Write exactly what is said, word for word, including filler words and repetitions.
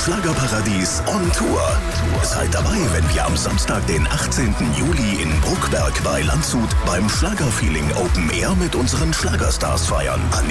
Schlagerparadies on Tour. Seid dabei, wenn wir am Samstag, den achtzehnten Juli in Bruckberg bei Landshut beim Schlagerfeeling Open Air mit unseren Schlagerstars feiern. An